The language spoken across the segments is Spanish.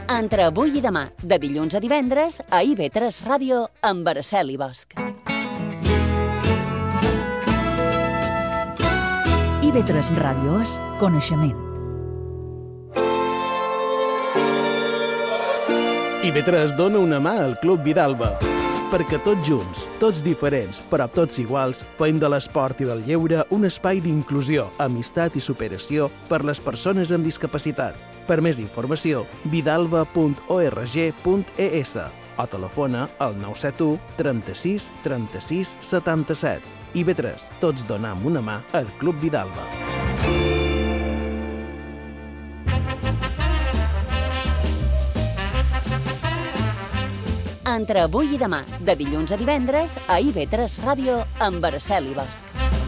Entre avui i demà, de dilluns a divendres, a IB3 Ràdio, amb Araceli Bosch. IB3 Ràdio és coneixement. IB3 dona una mà al Club Vidalba, perquè tots junts, tots diferents, però tots iguals, fem de l'esport i del lleure un espai d'inclusió, amistat i superació per les persones amb discapacitat. Per més informació, vidalba.org.es o telefona al 971 36 36 77. IB3, tots donam una mà al Club Vidalba. Entre avui i demà, de dilluns a divendres, a IB3 Ràdio, amb Araceli Bosch.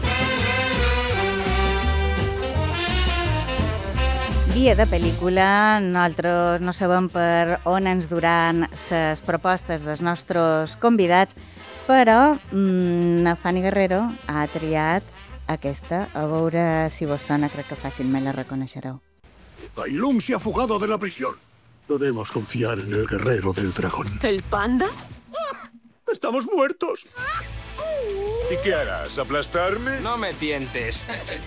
Dia de pel·lícula, nosaltres no sabem per on ens duran les propostes dels nostres convidats, però Fanny Guerrero ha triat aquesta, a veure si vos sona, crec que fàcilment la reconeixereu. Tai Lung se ha fugado de la prisión. Debemos confiar en el guerrero del dragón. ¿El panda? ¡Estamos muertos! ¿Y qué harás? ¿Aplastarme? No me tientes.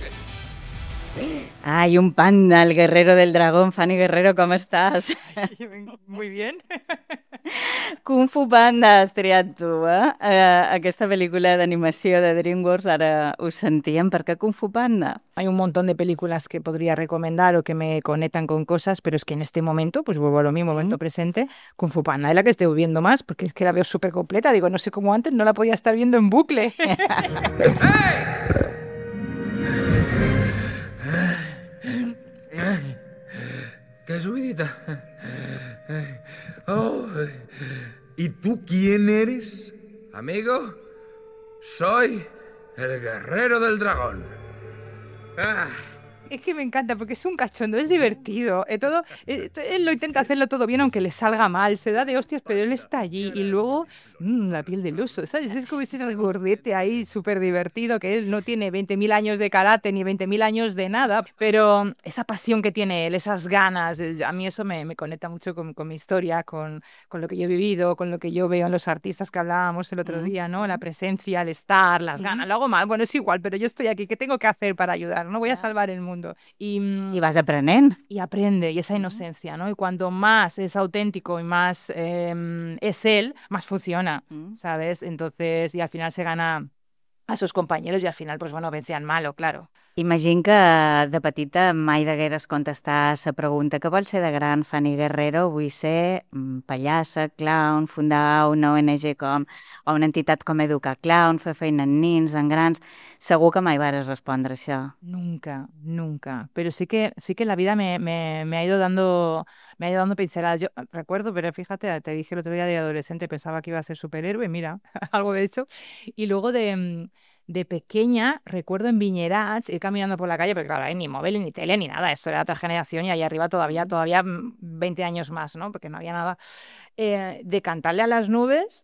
Ay, un panda, el guerrero del dragón. Fanny Guerrero, ¿cómo estás? Muy bien. Kung Fu Panda has triat tu, aquesta pel·lícula d'animació de DreamWorks, ara ho sentíem. ¿Por qué Kung Fu Panda? Hay un montón de películas que podría recomendar o que me conectan con cosas, pero es que en este momento, pues vuelvo a lo mismo, momento presente, Kung Fu Panda es la que estoy viendo más, porque es que la veo súper completa. Digo, no sé cómo antes no la podía estar viendo en bucle. ¡Qué subidita! Oh. ¿Y tú quién eres, amigo? Soy el guerrero del dragón. Es que me encanta porque es un cachondo, es divertido. Él lo intenta hacerlo todo bien aunque le salga mal, se da de hostias, pero él está allí. Y luego, la piel del oso, ¿sabes? Es como ese regordete ahí súper divertido, que él no tiene 20.000 años de karate ni 20.000 años de nada, pero esa pasión que tiene él, esas ganas, a mí eso me conecta mucho con mi historia, con lo que yo he vivido, con lo que yo veo en los artistas que hablábamos el otro día, ¿no? La presencia, el estar, las ganas. Lo hago mal, bueno, es igual, pero yo estoy aquí, ¿qué tengo que hacer para ayudar? No voy a salvar el mundo. Y vas aprenent. Y aprende, y esa inocencia, ¿no? Y cuanto más es auténtico y más es él, más funciona, ¿sabes? Entonces, y al final se gana a sus compañeros y al final, pues bueno, vence al malo, claro. Imagino que de petita mai degueres contestar la pregunta que vols ser de gran, Fanny Guerrero. Vull ser pallassa, clown, fundar una ONG o una entitat com Educar Clown, fer feina en nins, en grans. Segur que mai vares respondre això. Nunca. Pero sí que la vida me ha ido dando pinceladas. Yo recuerdo, pero fíjate, te dije el otro día de adolescente, pensaba que iba a ser superhéroe, mira, algo de hecho. Y luego de pequeña, recuerdo en Viñerats, ir caminando por la calle, porque claro, ni móvil, ni tele, ni nada, esto era otra generación y allá arriba todavía 20 años más, ¿no? Porque no había nada. De cantarle a las nubes,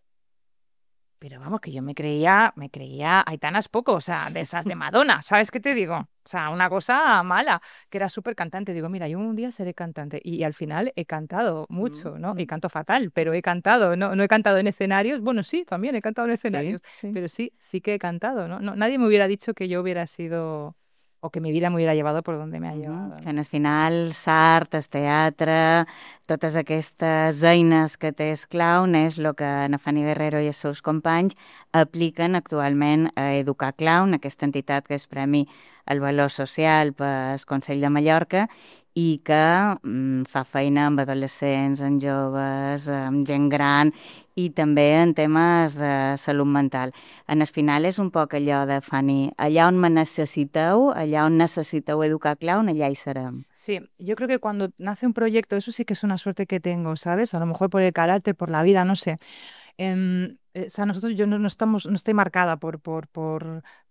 pero vamos, que yo me creía Aitanas Poco, o sea, de esas de Madonna, ¿sabes qué te digo? O sea, una cosa mala, que era súper cantante. Digo, mira, yo un día seré cantante. Y al final he cantado mucho, ¿no? Y canto fatal, pero he cantado, no he cantado en escenarios. Bueno, sí, también he cantado en escenarios, sí. Pero sí que he cantado, ¿no? Nadie me hubiera dicho que yo hubiera sido... o que mi vida m'hubiera llevado por donde me ha llevado. Que al final l'art, el teatre, totes aquestes eines que té el clown és el que na Fanny Guerrero i els seus companys apliquen actualment a Educar Clown, aquesta entitat que és Premi al Valor Social pel Consell de Mallorca i que fa feina amb adolescents, amb joves, amb gent gran i també en temes de salut mental. En el final és un poc allò de Fanny, allà on me necessiteu, allà on necessiteu Educar Clown, allà hi serem. Sí, yo creo que cuando nace un proyecto, eso sí que es una suerte que tengo, ¿sabes? A lo mejor por el carácter, por la vida, no sé. O sea, yo no estoy marcada por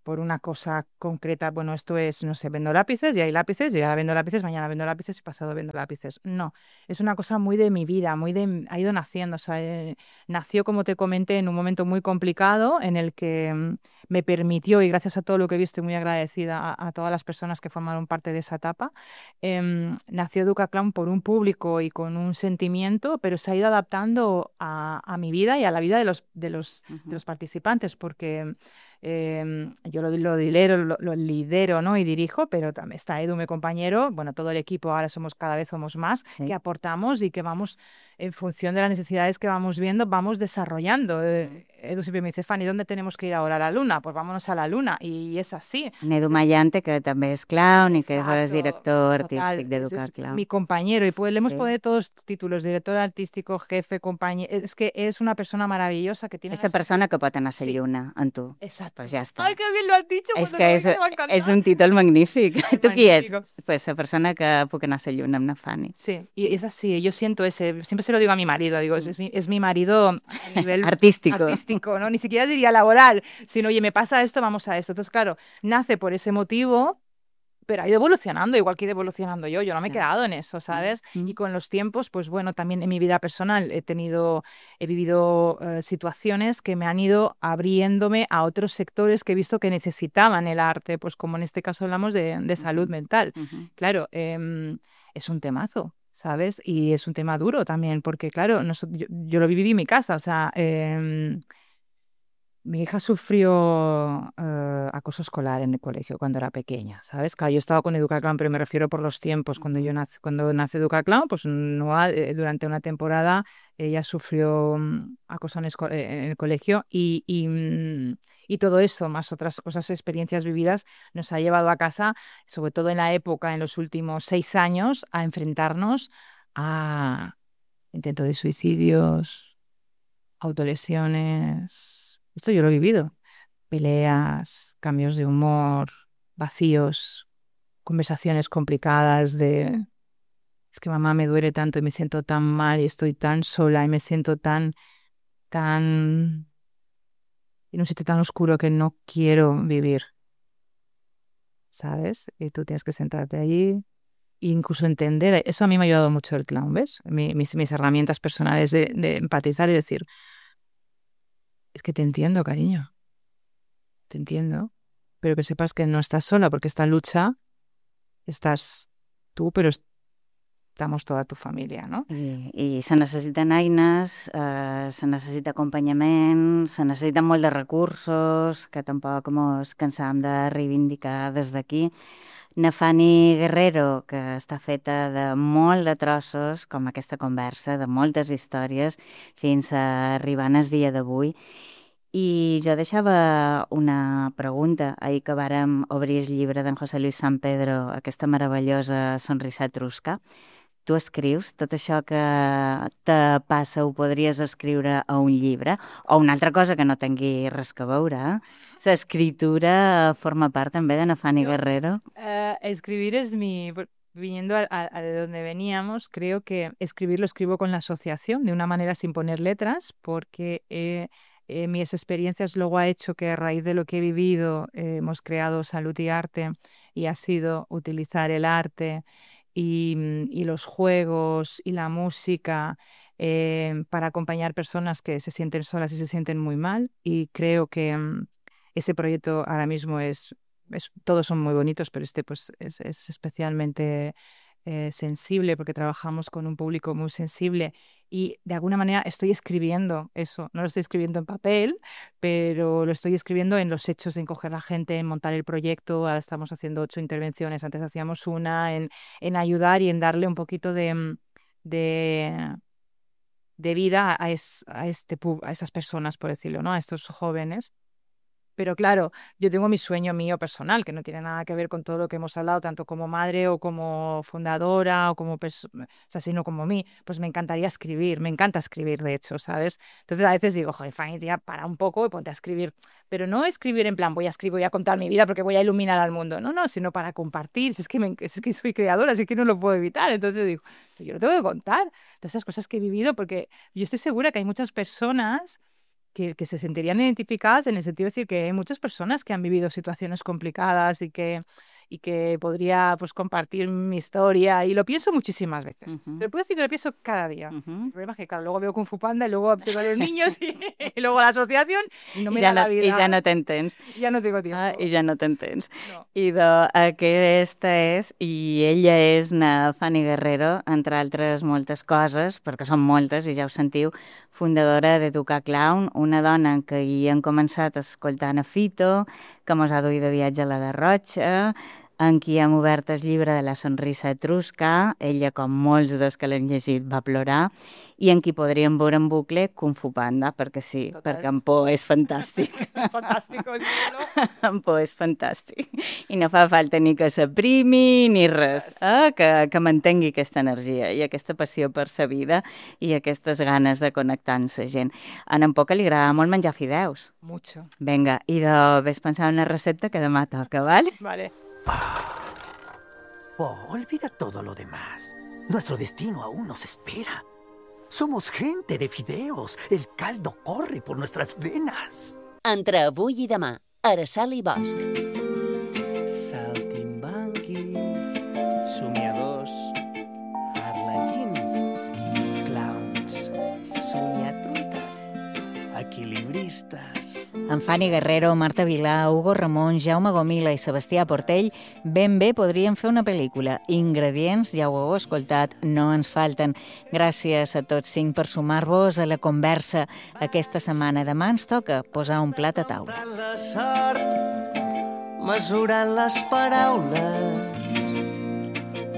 por una cosa concreta. Bueno, esto es, no sé, vendo lápices y hay lápices, yo ya vendo lápices, mañana vendo lápices y pasado vendo lápices. No, es una cosa muy de mi vida, ha ido naciendo. O sea, nació, como te comenté, en un momento muy complicado en el que me permitió, y gracias a todo lo que he visto, muy agradecida a todas las personas que formaron parte de esa etapa, nació Educa Clown por un público y con un sentimiento, pero se ha ido adaptando a mi vida y a la vida de los participantes, porque yo lo lidero, ¿no? Y dirijo, pero también está Edu, mi compañero, bueno, todo el equipo, ahora cada vez somos más, Sí. que aportamos y que vamos, en función de las necesidades que vamos viendo, vamos desarrollando. Edu siempre me dice, Fanny, ¿dónde tenemos que ir ahora? ¿A la luna? Pues vámonos a la luna, y es así. Edu Mayante, que també és clown i que és el Exacto, director total, artístic ese d'Educar es Clown. mi compañero, y pues le hemos Sí. ponido todos títulos, director artístico, jefe, compañero. Es que es una persona maravillosa que tiene Esa una persona que pot anar a la Sí. lluna amb tu. Exacto. Pues ja està. Ay, qué bien lo has dicho. És cuando que lo és, digas me va a encantar. és un títol magnífic. Ay, Tu qui ets? magnífico. Pues la persona que puc anar a la lluna amb na Fanny. Sí, y es así, yo siento siempre se lo digo a mi marido, digo, es mi marido a nivel Artístico. ¿no? Ni siquiera diría laboral, sino, oye, me pasa esto, vamos a esto. Entonces, claro, nace por ese motivo, pero ha ido evolucionando, igual que he ido evolucionando yo no me he quedado en eso, ¿sabes? Y con los tiempos, pues bueno, también en mi vida personal he vivido situaciones que me han ido abriéndome a otros sectores que he visto que necesitaban el arte, pues como en este caso hablamos de salud mental. Claro, es un temazo, ¿sabes? Y es un tema duro también, porque claro, yo lo viví en mi casa, o sea, mi hija sufrió acoso escolar en el colegio cuando era pequeña, ¿sabes? Claro, yo estaba con Educa Clown, pero me refiero por los tiempos. Cuando nace Educa Clown, pues durante una temporada ella sufrió acoso en el colegio y todo eso, más otras cosas, experiencias vividas, nos ha llevado a casa, sobre todo en la época, en los últimos 6 años, a enfrentarnos a intentos de suicidios, autolesiones. Esto yo lo he vivido. Peleas, cambios de humor, vacíos, conversaciones complicadas es que mamá me duele tanto y me siento tan mal y estoy tan sola y me siento tan en un sitio tan oscuro que no quiero vivir. ¿Sabes? Y tú tienes que sentarte allí e incluso entender. Eso a mí me ha ayudado mucho el clown, ¿ves? Mis herramientas personales de empatizar y decir, es que te entiendo, cariño. Te entiendo. Pero que sepas que no estás sola, porque esta lucha estás tú, pero estamos toda tu família, no? I se necessiten eines, se necessita acompanyament, se necessiten molt de recursos, que tampoc ens cansam de reivindicar des d'aquí. Na Fanny Guerrero, que està feta de molt de trossos, com aquesta conversa, de moltes històries, fins a arribar al dia d'avui. I jo deixava una pregunta, ahir que vàrem obrir el llibre d'en José Luis San Pedro, aquesta meravellosa Sonrisa Etrusca. Tu escrius tot això que te passa, ho podries escriure a un llibre, o una altra cosa que no tingui res a veure. L'escritura forma part també de na Fanny Guerrero. Escribir es viniendo a de donde veníamos, creo que escribir lo escribo con la asociación, de una manera sin poner letras, porque mis experiencias luego ha hecho que a raíz de lo que he vivido hemos creado Salud y Arte, y ha sido utilizar el arte y los juegos y la música para acompañar personas que se sienten solas y se sienten muy mal. Y creo que este proyecto ahora mismo todos son muy bonitos, pero este pues es especialmente sensible, porque trabajamos con un público muy sensible y de alguna manera estoy escribiendo eso. No lo estoy escribiendo en papel, pero lo estoy escribiendo en los hechos, en coger la gente, en montar el proyecto. Ahora estamos haciendo 8 intervenciones, antes hacíamos una, en ayudar y en darle un poquito de vida a estas personas, por decirlo, ¿no? A estos jóvenes. Pero claro, yo tengo mi sueño mío personal, que no tiene nada que ver con todo lo que hemos hablado, tanto como madre o como fundadora o como sino como mí. Pues me encantaría escribir, me encanta escribir, de hecho, ¿sabes? Entonces a veces digo, joder, Fanny, tía, para un poco y ponte a escribir. Pero no escribir en plan, voy a escribir, voy a contar mi vida porque voy a iluminar al mundo. No, sino para compartir. Si es que soy creadora, si es que no lo puedo evitar. Entonces digo, yo lo tengo que contar. Todas esas cosas que he vivido, porque yo estoy segura que hay muchas personas que se sentirían identificadas en el sentido de decir que hay muchas personas que han vivido situaciones complicadas y que podría pues compartir mi historia, y lo pienso muchísimas veces. Te puedo decir que lo pienso cada día. El problema es que, claro, luego veo Kung Fu Panda y luego tengo a los niños y luego la asociación y no me da la vida. I ja no tens temps. Ja no tengo tiempo. I ja no tens temps. No. Idò, aquesta és, i ella és na Fanny Guerrero, entre altres moltes coses, perquè són moltes, i ja ho sentiu, fundadora d'Educar Clown, una dona que hi hem començat escoltant a Fito, que mos ha duit de viatge a la Garrotxa, en qui hem obert el llibre de la sonrisa etrusca, ella, com molts dels que l'hem llegit, va plorar, i en qui podríem veure en bucle Kung Fu Panda, perquè sí, Total. perquè en Po és fantàstic. Fantàstico el llibre. En Po és fantàstic. I no fa falta ni que s'aprimi ni res, que mantengui aquesta energia i aquesta passió per sa vida i aquestes ganes de connectar amb la gent. A en Po que li agrada molt menjar fideus. Mucho. Vinga, i ves pensar en una recepta que demà toca, val? Vale. Oh, olvida todo lo demás. Nuestro destino aún nos espera. Somos gente de fideos. El caldo corre por nuestras venas. Entre avui i demà, Araceli Bosch. Saltimbanquis, somiadors, arlequins, clowns, somiatruites, equilibristes... En Fanny Guerrero, Marta Vilà, Hugo Ramón, Jaume Gomila i Sebastià Portell ben bé podrien fer una pel·lícula. Ingredients, ja ho heu escoltat, no ens falten. Gràcies a tots 5 per sumar-vos a la conversa aquesta setmana. Demà ens toca posar un plat a taula. La sort, mesurant les paraules,